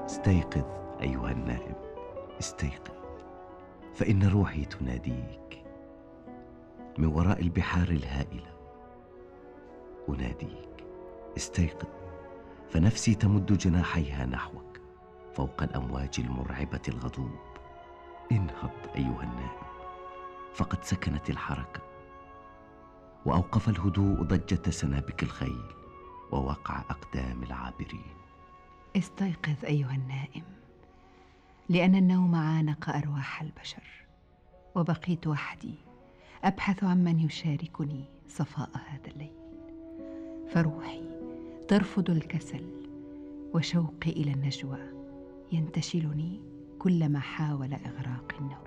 استيقظ أيها النائم، استيقظ، فإن روحي تناديك من وراء البحار الهائلة. أناديك، استيقظ، فنفسي تمد جناحيها نحوك فوق الأمواج المرعبة الغضوب. انهض أيها النائم، فقد سكنت الحركة، وأوقف الهدوء ضجة سنابك الخيل ووقع أقدام العابرين. استيقظ أيها النائم، لأن النوم عانق أرواح البشر، وبقيت وحدي أبحث عن من يشاركني صفاء هذا الليل. فروحي ترفض الكسل، وشوقي إلى النجوى ينتشلني كلما حاول إغراق النوم.